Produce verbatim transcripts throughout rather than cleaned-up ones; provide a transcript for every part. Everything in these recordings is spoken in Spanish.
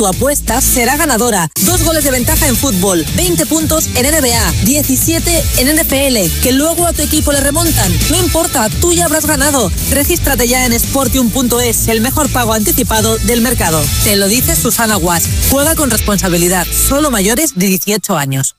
Tu apuesta será ganadora. Dos goles de ventaja en fútbol, veinte puntos en N B A, diecisiete en N F L, que luego a tu equipo le remontan. No importa, tú ya habrás ganado. Regístrate ya en Sportium punto es, el mejor pago anticipado del mercado. Te lo dice Susana Guas. Juega con responsabilidad. Solo mayores de dieciocho años.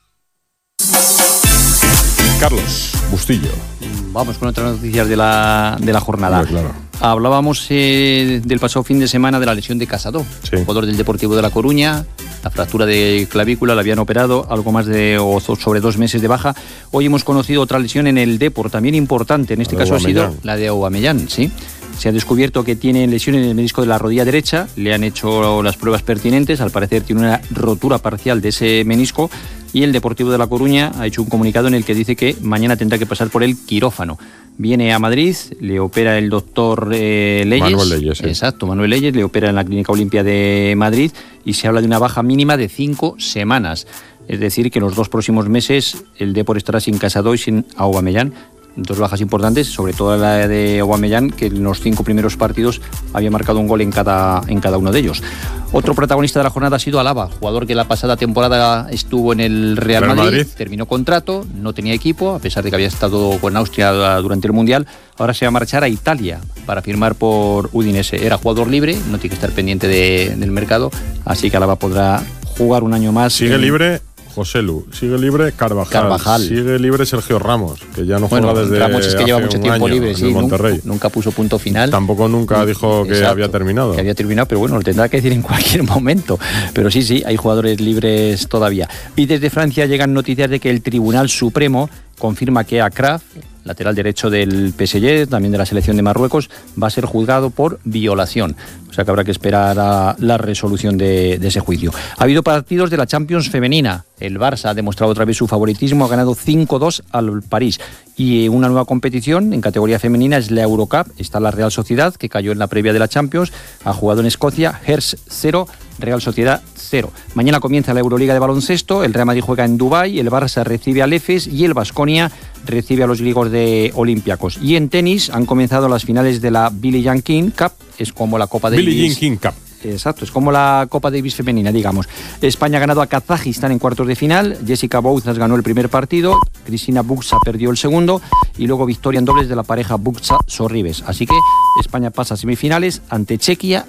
Carlos Bustillo. Vamos con otras noticias de la, de la jornada. Sí, claro. Hablábamos eh, del pasado fin de semana de la lesión de Casado, sí. jugador del Deportivo de La Coruña, la fractura de clavícula, la habían operado, algo más de o sobre dos meses de baja. Hoy hemos conocido otra lesión en el Depor, también importante, en este caso ha sido la de Aubameyang, ¿sí? Se ha descubierto que tiene lesión en el menisco de la rodilla derecha, le han hecho las pruebas pertinentes, al parecer tiene una rotura parcial de ese menisco y el Deportivo de La Coruña ha hecho un comunicado en el que dice que mañana tendrá que pasar por el quirófano. Viene a Madrid, le opera el doctor eh, Leyes. Manuel Leyes. Sí. Exacto, Manuel Leyes, le opera en la Clínica Olimpia de Madrid y se habla de una baja mínima de cinco semanas. Es decir, que en los dos próximos meses el Depor estará sin Casado y sin Aubameyang. Dos bajas importantes, sobre todo la de Aubameyang, que en los cinco primeros partidos había marcado un gol en cada, en cada uno de ellos. Otro protagonista de la jornada ha sido Alaba, jugador que la pasada temporada estuvo en el Real, Real Madrid, Madrid, terminó contrato, no tenía equipo, a pesar de que había estado con Austria durante el Mundial. Ahora se va a marchar a Italia para firmar por Udinese. Era jugador libre, no tiene que estar pendiente de, del mercado, así que Alaba podrá jugar un año más. Sigue en... libre José Lu, sigue libre Carvajal, Carvajal, sigue libre Sergio Ramos, que ya no bueno, juega desde Ramos es que lleva mucho tiempo año, libre, sí, Monterrey. Nunca, nunca puso punto final. Tampoco nunca dijo que Exacto, había terminado. Que había terminado, pero bueno, lo tendrá que decir en cualquier momento. Pero sí, sí, hay jugadores libres todavía. Y desde Francia llegan noticias de que el Tribunal Supremo confirma que Akraf, lateral derecho del P S G, también de la selección de Marruecos, va a ser juzgado por violación. O sea que habrá que esperar a la resolución de, de ese juicio. Ha habido partidos de la Champions femenina. El Barça ha demostrado otra vez su favoritismo, ha ganado cinco dos al París. Y una nueva competición en categoría femenina es la Eurocup. Está la Real Sociedad, que cayó en la previa de la Champions, ha jugado en Escocia, Hertz cero, Real Sociedad cero. Mañana comienza la Euroliga de baloncesto, el Real Madrid juega en Dubái, el Barça recibe al Efes y el Baskonia recibe a los griegos de Olympiacos. Y en tenis han comenzado las finales de la Billie Jean King Cup, es como la Copa Davis. Billie Jean King Cup. Exacto, es como la Copa Davis femenina, digamos. España ha ganado a Kazajistán en cuartos de final, Jessica Bouzas ganó el primer partido, Cristina Buxa perdió el segundo y luego victoria en dobles de la pareja Buxa-Sorribes. Así que España pasa a semifinales ante Chequia